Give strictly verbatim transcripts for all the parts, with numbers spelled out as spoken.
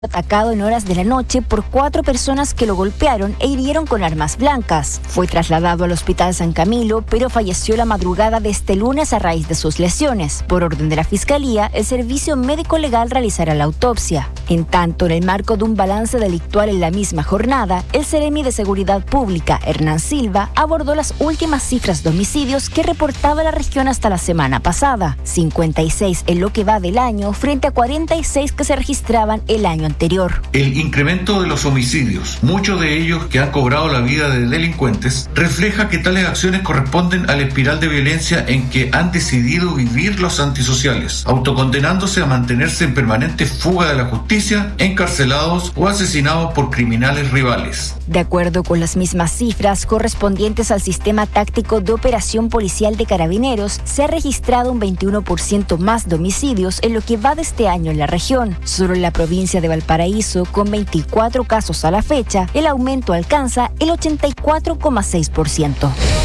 atacado en horas de la noche por cuatro personas que lo golpearon e hirieron con armas blancas. Fue trasladado al Hospital San Camilo, pero falleció la madrugada de este lunes a raíz de sus lesiones. Por orden de la Fiscalía, el Servicio Médico Legal realizará la autopsia. En tanto, en el marco de un balance delictual en la misma jornada, el Seremi de Seguridad Pública, Hernán Silva, abordó las últimas cifras de homicidios que reportaba la región hasta la semana pasada. cincuenta y seis en lo que va del año, frente a cuarenta y seis que se registraban el año anterior. El incremento de los homicidios, muchos de ellos que han cobrado la vida de delincuentes, refleja que tales acciones corresponden a la espiral de violencia en que han decidido vivir los antisociales, autocondenándose a mantenerse en permanente fuga de la justicia, encarcelados o asesinados por criminales rivales. De acuerdo con las mismas cifras correspondientes al Sistema Táctico de Operación Policial de Carabineros, se ha registrado un veintiuno por ciento más de homicidios en lo que va de este año en la región. Solo en la provincia de Valparaíso, con veinticuatro casos a la fecha, el aumento alcanza el ochenta y cuatro coma seis por ciento.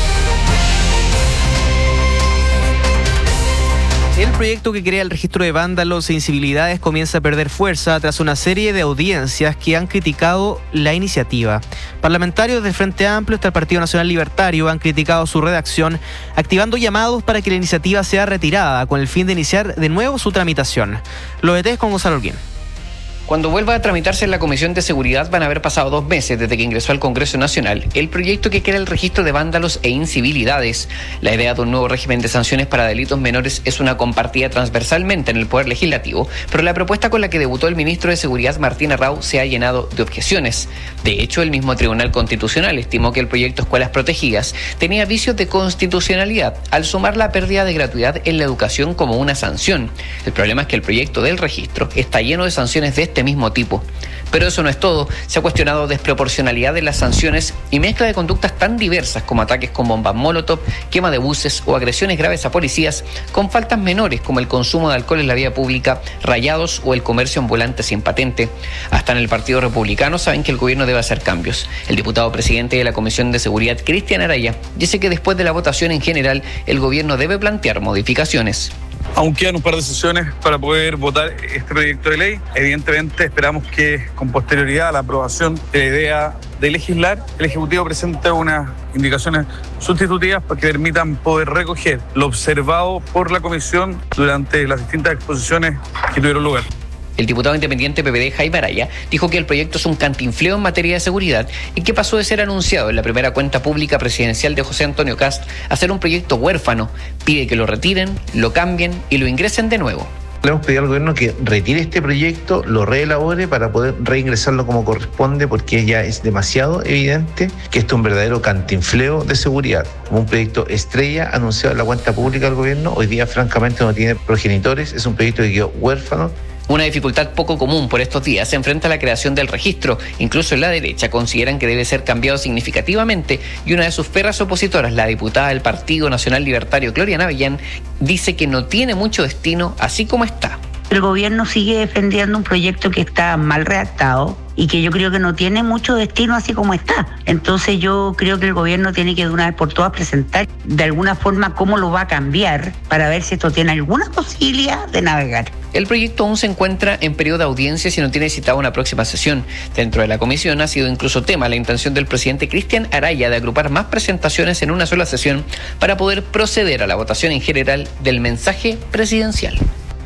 El proyecto que crea el registro de vándalos e incivilidades comienza a perder fuerza tras una serie de audiencias que han criticado la iniciativa. Parlamentarios del Frente Amplio hasta el Partido Nacional Libertario han criticado su redacción, activando llamados para que la iniciativa sea retirada con el fin de iniciar de nuevo su tramitación. Los detalles con Gonzalo Holguín. Cuando vuelva a tramitarse en la Comisión de Seguridad van a haber pasado dos meses desde que ingresó al Congreso Nacional el proyecto que crea el registro de vándalos e incivilidades. La idea de un nuevo régimen de sanciones para delitos menores es una compartida transversalmente en el Poder Legislativo, pero la propuesta con la que debutó el ministro de Seguridad Martín Arrau se ha llenado de objeciones. De hecho, el mismo Tribunal Constitucional estimó que el proyecto Escuelas Protegidas tenía vicios de constitucionalidad al sumar la pérdida de gratuidad en la educación como una sanción. El problema es que el proyecto del registro está lleno de sanciones de este mismo tipo. Pero eso no es todo. Se ha cuestionado desproporcionalidad de las sanciones y mezcla de conductas tan diversas como ataques con bombas molotov, quema de buses o agresiones graves a policías, con faltas menores como el consumo de alcohol en la vía pública, rayados o el comercio ambulante sin patente. Hasta en el Partido Republicano saben que el gobierno debe hacer cambios. El diputado presidente de la Comisión de Seguridad, Cristian Araya, dice que después de la votación en general, el gobierno debe plantear modificaciones. Aún quedan un par de sesiones para poder votar este proyecto de ley. Evidentemente esperamos que con posterioridad a la aprobación de la idea de legislar, el Ejecutivo presente unas indicaciones sustitutivas para que permitan poder recoger lo observado por la Comisión durante las distintas exposiciones que tuvieron lugar. El diputado independiente P P D, Jaime Araya, dijo que el proyecto es un cantinfleo en materia de seguridad y que pasó de ser anunciado en la primera cuenta pública presidencial de José Antonio Kast a ser un proyecto huérfano. Pide que lo retiren, lo cambien y lo ingresen de nuevo. Le hemos pedido al gobierno que retire este proyecto, lo reelabore para poder reingresarlo como corresponde, porque ya es demasiado evidente que esto es un verdadero cantinfleo de seguridad. Un proyecto estrella anunciado en la cuenta pública del gobierno, hoy día francamente no tiene progenitores, es un proyecto que quedó huérfano. Una dificultad poco común por estos días se enfrenta a la creación del registro. Incluso en la derecha consideran que debe ser cambiado significativamente y una de sus perras opositoras, la diputada del Partido Nacional Libertario, Gloria Navellán, dice que no tiene mucho destino así como está. El gobierno sigue defendiendo un proyecto que está mal redactado y que yo creo que no tiene mucho destino así como está. Entonces yo creo que el gobierno tiene que de una vez por todas presentar de alguna forma cómo lo va a cambiar para ver si esto tiene alguna posibilidad de navegar. El proyecto aún se encuentra en periodo de audiencias y no tiene citada una próxima sesión. Dentro de la comisión ha sido incluso tema la intención del presidente Cristian Araya de agrupar más presentaciones en una sola sesión para poder proceder a la votación en general del mensaje presidencial.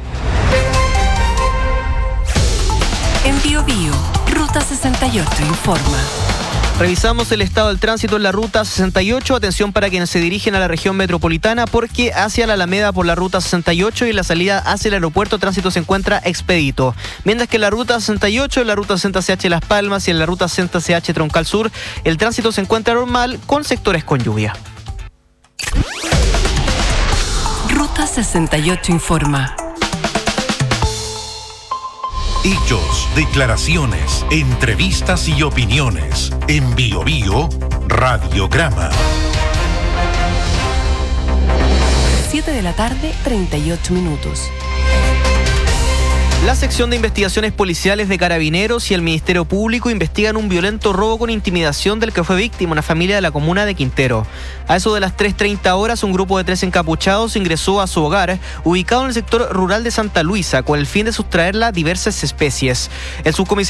En Bio Bio, Ruta sesenta y ocho informa. Revisamos el estado del tránsito en la Ruta sesenta y ocho. Atención para quienes se dirigen a la región metropolitana, porque hacia la Alameda por la Ruta sesenta y ocho y la salida hacia el aeropuerto, tránsito se encuentra expedito. Mientras que en la Ruta sesenta y ocho, en la Ruta sesenta C H Las Palmas y en la Ruta sesenta C H Troncal Sur, el tránsito se encuentra normal con sectores con lluvia. Ruta sesenta y ocho informa. Hechos, declaraciones, entrevistas y opiniones. En Bio Bio, Radiograma. siete de la tarde, treinta y ocho minutos. La sección de investigaciones policiales de Carabineros y el Ministerio Público investigan un violento robo con intimidación del que fue víctima una familia de la comuna de Quintero. A eso de las tres treinta horas, un grupo de tres encapuchados ingresó a su hogar, ubicado en el sector rural de Santa Luisa, con el fin de sustraerla diversas especies. El subcomisario